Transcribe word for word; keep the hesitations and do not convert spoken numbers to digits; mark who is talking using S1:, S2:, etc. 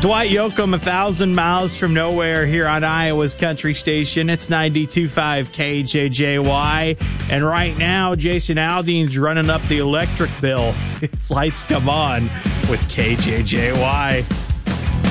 S1: Dwight Yoakam, a thousand miles from nowhere here on Iowa's Country Station. It's ninety-two point five K J J Y. And right now, Jason Aldean's running up the electric bill. It's Lights Come On with K J J Y.